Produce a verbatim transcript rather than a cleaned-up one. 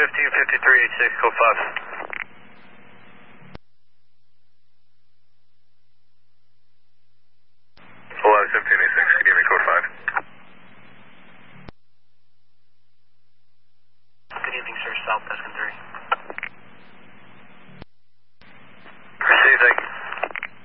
fifteen fifty-three, eight six, code five. eleven seventeen eighty-six, can you give me code five? Good evening, sir. South Tuscan three. Received, thank you.